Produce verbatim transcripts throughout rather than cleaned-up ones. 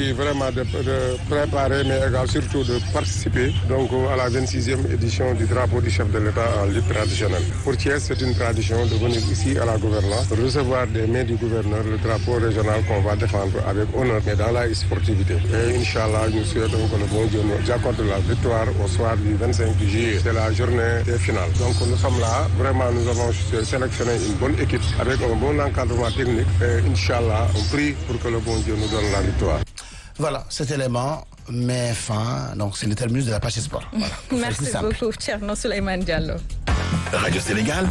envie vraiment de, de préparer, mais également surtout de participer donc à la vingt-sixième édition du drapeau du chef de l'État en lutte traditionnelle. Pour Thiès, c'est une tradition de venir ici à la gouvernance, recevoir des mains du gouverneur le drapeau régional qu'on va défendre avec honneur, mais dans la sportivité. Et Inch'Allah, nous souhaitons que le bon Dieu nous accorde la victoire au soir du vingt-cinq juillet. C'est la journée des finales. Donc nous sommes là, vraiment nous avons sélectionné une bonne équipe avec un bon encadrement technique. Et Inch'Allah, on prie pour que le bon Dieu nous donne la victoire. Voilà, cet élément met fin, donc c'est le terminus de la page sport. Voilà, merci beaucoup, Thierno Souleymane Diallo. Radio Sénégal.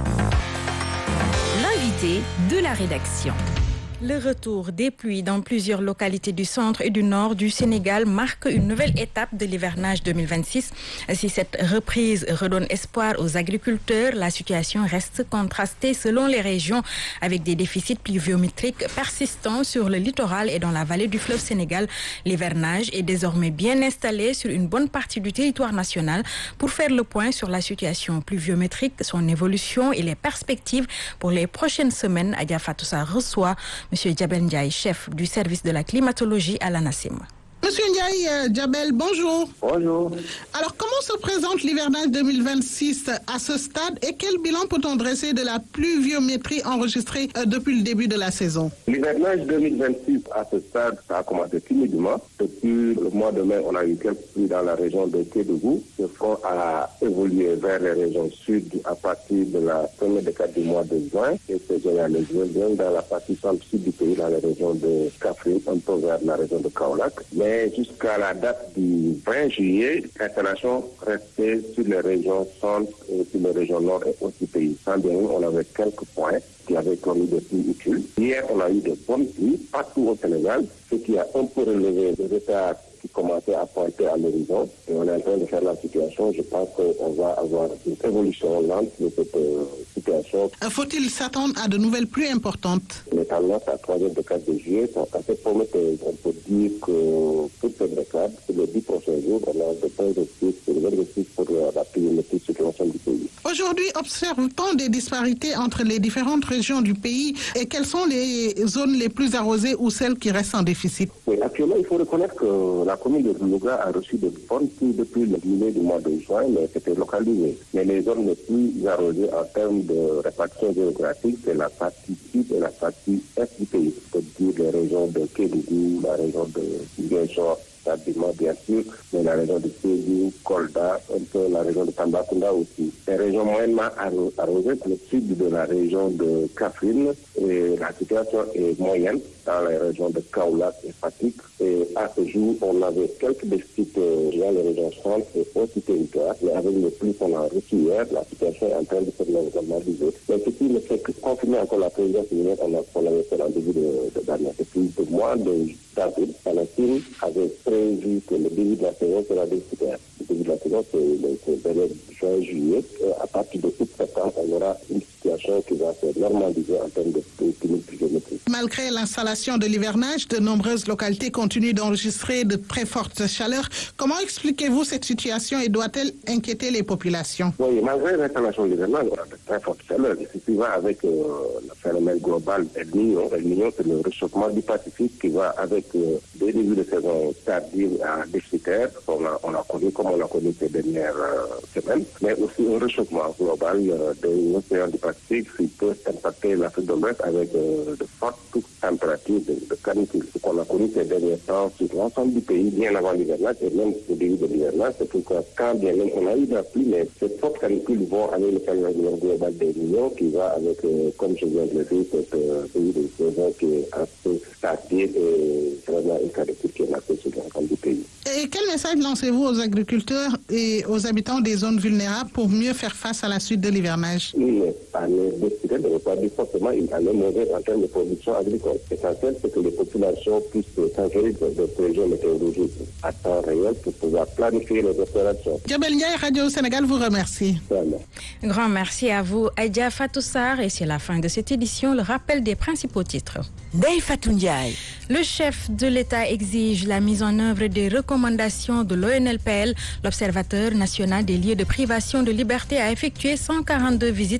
L'invité de la rédaction. Le retour des pluies dans plusieurs localités du centre et du nord du Sénégal marque une nouvelle étape de l'hivernage deux mille vingt-six. Si cette reprise redonne espoir aux agriculteurs, la situation reste contrastée selon les régions avec des déficits pluviométriques persistants sur le littoral et dans la vallée du fleuve Sénégal. L'hivernage est désormais bien installé sur une bonne partie du territoire national. Pour faire le point sur la situation pluviométrique, son évolution et les perspectives pour les prochaines semaines, Adja Fatoussa reçoit Monsieur Djabel Ndiaye, chef du service de la climatologie à l'ANACIM. Monsieur Ndiaye, euh, Djabel, bonjour. Bonjour. Alors, comment se présente l'hivernage deux mille vingt-six à ce stade et quel bilan peut-on dresser de la pluviométrie enregistrée euh, depuis le début de la saison? L'hivernage deux mille vingt-six à ce stade, ça a commencé timidement. Depuis le mois de mai, on a eu quelques pluies dans la région de Kédougou. Le front a évolué vers les régions sud à partir de la première décade du mois de juin et s'est généralisé bien dans la partie centre-sud du pays, dans la région de Kaffrine, un peu vers la région de Kaolack. Mais jusqu'à la date du vingt juillet, l'installation restait sur les régions centre et sur les régions nord et ouest du pays. Sans bien, on avait quelques points qui avaient connu des pluies utiles. Hier, on a eu de bonnes pluies partout au Sénégal, ce qui a un peu relevé le retard qui commençait à pointer à l'horizon. Et on est en train de faire la situation. Je pense qu'on va avoir une évolution lente de cette euh, situation. Faut-il s'attendre à de nouvelles pluies importantes? Les tendances à la troisième décade de juillet sont assez prometteuses. On peut dire que pour cette décade, pour les dix prochains jours, on a de bons récits, de nouvelles récits pour la pluviométrie sur l'ensemble du pays. Aujourd'hui, observe-t-on des disparités entre les différentes régions du pays et quelles sont les zones les plus arrosées ou celles qui restent en déficit? Oui, actuellement, il faut reconnaître que la commune de Louga a reçu de bonnes pluies depuis le milieu du mois de juin, mais c'était localisé. Mais les zones les plus arrosées en termes de répartition géographique, c'est la partie sud et la partie est du pays. C'est-à-dire les régions de Kédougou, la région de Ziguinchor, Sabima, bien sûr, mais la région de Sédhiou, Kolda, un peu la région de Tambacounda aussi. Les régions moyennement arrosées, le sud de la région de Kaffrine, et la situation est moyenne dans les régions de Kaolack et Fatick. Et à ce jour, on avait quelques déficits dans les régions centre et autres territoires, mais avec les pluies qu'on a reçues hier, la situation est en train de se normaliser. Mais ce qui ne fait que confirmer encore la présidence hier, on avait fait en début de d'année. Depuis le mois d'avril, l'ANACIM avait prévu que le début de la saison sera déficitaire. Le début de la saison, c'est la période juin-juillet. À partir de août-septembre, on aura une situation qui va se normaliser en termes de pluviométrie. Malgré l'installation de l'hivernage, de nombreuses localités continuent d'enregistrer de très fortes chaleurs. Comment expliquez-vous cette situation et doit-elle inquiéter les populations? Oui, malgré l'installation de l'hivernage, on a de très fortes chaleurs. Ce qui va avec euh, le phénomène global El Niño. El Niño, c'est le réchauffement du Pacifique qui va avec euh, des débuts de saison tardive à déficitaire. On a, on a connu comme on a connu ces dernières euh, semaines, mais aussi un réchauffement global euh, de l'océan du Pacifique qui peut impacter l'Afrique de l'Ouest avec euh, de fortes températures de, de canicule. Ce qu'on a connu ces derniers temps sur l'ensemble du pays, bien avant l'hivernage et même au début de l'hivernage. C'est pourquoi quand bien même on a eu de la pluie, mais ces fortes canicules vont avec le phénomène global des millions qui va avec, euh, comme je viens de le dire, cette euh, pays de saison qui est assez tardive et vraiment une canicule qui est marquée sur l'ensemble du pays. Et quel message lancez-vous aux agriculteurs et aux habitants des zones vulnérables pour mieux faire face à la suite de l'hivernage? Une année décidée ne veut pas dire forcément une année mauvaise en termes de production agricole. L'essentiel, c'est que les populations puissent s'enquérir de prévisions météorologiques à temps réel pour pouvoir planifier les opérations. Djabel Ndiaye, Radio Sénégal vous remercie. Vraiment. Grand merci à vous, Adja Fatoussar. Et c'est la fin de cette édition. Le rappel des principaux titres. Ndeye Fatou Ndiaye. Le chef de l'État exige la mise en œuvre des recommandations de l'O N L P L. L'Observateur national des lieux de privation de liberté a effectué cent quarante-deux visites en deux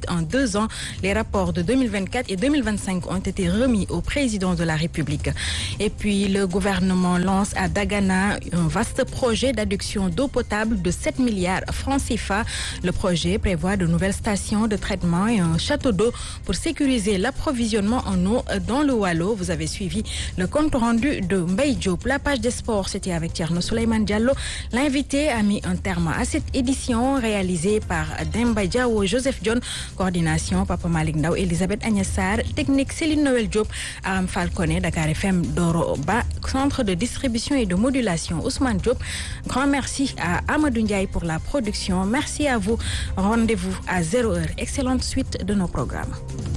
deux ans. Les rapports de deux mille vingt-quatre et deux mille vingt-cinq ont été remis au président de la République. Et puis, le gouvernement lance à Dagana un vaste projet d'adduction d'eau potable de sept milliards francs C F A. Le projet prévoit de nouvelles stations de traitement et un château d'eau pour sécuriser l'approvisionnement en eau dans le Waalo. Vous avez suivi le compte rendu de Mbaye Diop. La page des sports, c'était avec Thierno Souleymane Diallo. L'invité a mis un terme à cette édition réalisée par Demba Diawo, Joseph John, coordination Papa Malik Ndaw, Elisabeth Agnessar, technique Céline Noël Diop, Aram Falcone, Dakar F M Doro Ba, centre de distribution et de modulation Ousmane Diop. Grand merci à Amadou Ndiaye pour la production. Merci à vous. Rendez-vous à zéro heure. Excellente suite de nos programmes.